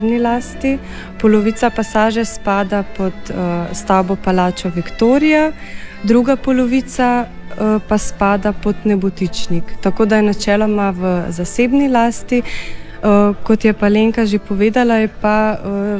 lasti, polovica pasaže spada pod stavbo Palačo Viktorija, druga polovica pa spada pod Nebotičnik. Tako da je načeloma v zasebni lasti. Kot je pa Lenka že povedala, je pa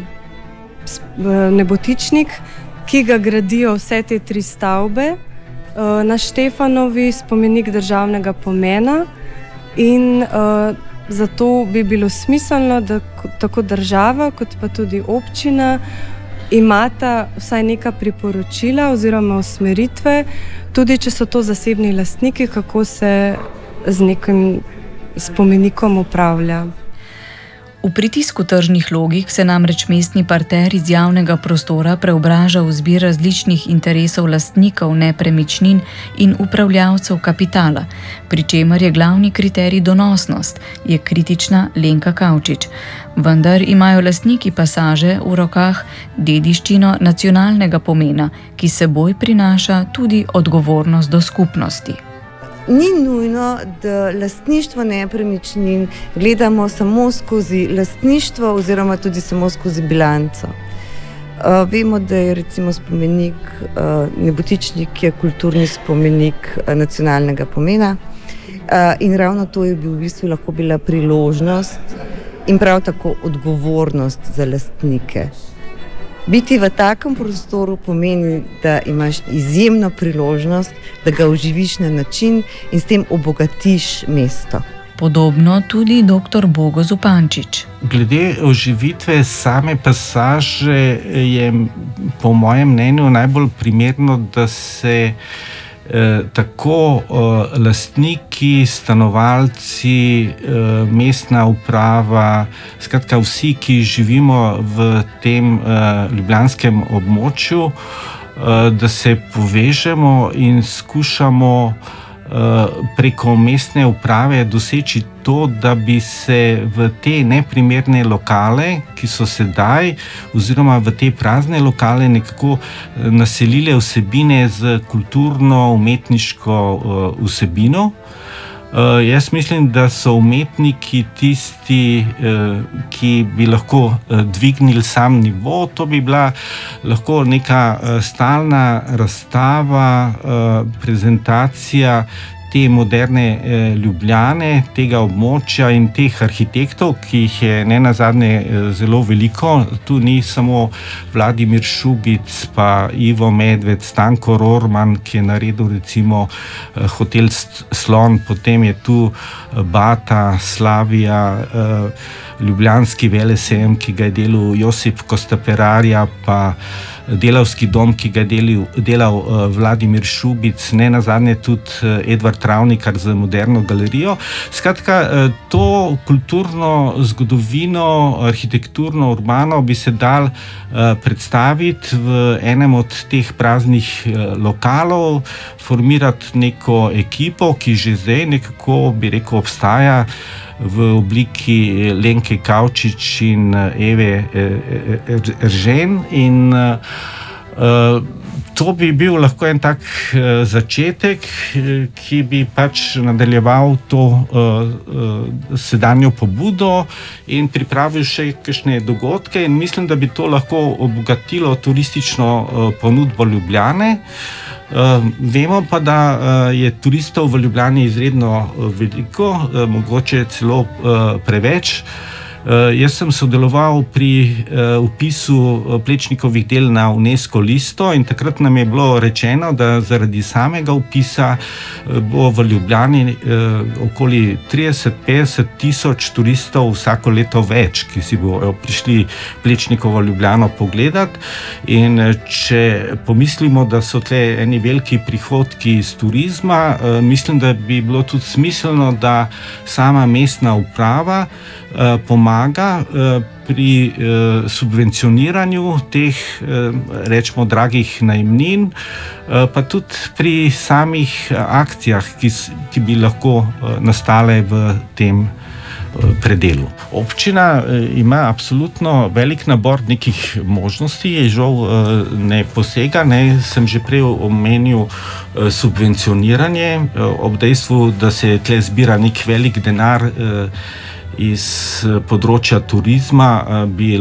Nebotičnik, ki ga gradijo vse te tri stavbe, na Štefanovi spomenik državnega pomena in zato bi bilo smiselno, da tako država kot pa tudi občina imata vsaj neka priporočila oziroma usmeritve, tudi če so to zasebni lastniki, kako se z nekim spomenikom upravlja. V pritisku tržnih logik se namreč mestni parter iz javnega prostora preobraža v zbir različnih interesov lastnikov nepremičnin in upravljavcev kapitala, pri čemer je glavni kriterij donosnost, je kritična Lenka Kavčič. Vendar imajo lastniki pasaže v rokah dediščino nacionalnega pomena, ki seboj prinaša tudi odgovornost do skupnosti. Ni nujno, da lastništvo nepremičnin gledamo samo skozi lastništvo oziroma tudi samo skozi bilanco. Vemo, da je recimo spomenik Nebotičnik je kulturni spomenik nacionalnega pomena in ravno to je v bistvu lahko bila priložnost in prav tako odgovornost za lastnike. Biti v takem prostoru pomeni, da imaš izjemno priložnost, da ga oživiš na način in s tem obogatiš mesto. Podobno tudi dr. Bogo Zupančič. Glede oživitve same pasaže je po mojem mnenju najbolj primerno, da se tako lastniki, stanovalci, mestna uprava, skratka vsi, ki živimo v tem ljubljanskem območju, da se povežemo in skušamo preko mestne uprave doseči to, da bi se v te neprimerne lokale, ki so sedaj, oziroma v te prazne lokale nekako naselile vsebine z kulturno-umetniško vsebino. Jaz mislim, da so umetniki tisti, ki bi lahko dvignili sam nivo. To bi bila lahko neka stalna razstava, prezentacija te moderne Ljubljane, tega območja in teh arhitektov, ki jih je nenazadnje zelo veliko. Tu ni samo Vladimir Šubic, pa Ivo Medved, Stanko Rorman, ki je naredil recimo hotel Slon, potem je tu Bata, Slavija, ljubljanski velesejem, ki ga je delal Josip Kostaperarja, pa delavski dom, ki ga je delal Vladimir Šubic, nenazadnje tudi Edvard Travnikar z Moderno galerijo. Skratka, to kulturno zgodovino, arhitekturno, urbano bi se dal predstaviti v enem od teh praznih lokalov, formirati neko ekipo, ki že zdaj nekako, bi rekel, obstaja v obliki Lenke Kavčič in Eve Eržen in to bi bil lahko en tak začetek, ki bi pač nadaljeval to sedanjo pobudo in pripravil še kakšne dogodke in mislim, da bi to lahko obogatilo turistično ponudbo Ljubljane. Vemo pa, da je turistov v Ljubljani izredno veliko, mogoče celo preveč. Jaz sem sodeloval pri vpisu Plečnikovih del na UNESCO listo in takrat nam je bilo rečeno, da zaradi samega vpisa bo v Ljubljani okoli 30-50 tisoč turistov vsako leto več, ki si bodo prišli Plečnikovo Ljubljano pogledati. In če pomislimo, da so tle eni veliki prihodki iz turizma, mislim, da bi bilo tudi smiselno, da sama mestna uprava pomaga pri subvencioniranju teh, rečemo, dragih najemnin, pa tudi pri samih akcijah, ki bi lahko nastale v tem predelu. Občina ima absolutno velik nabor nekih možnosti, je žal ne posega, sem že prej omenil subvencioniranje, ob dejstvu, da se tle zbira nek velik denar iz področja turizma, bi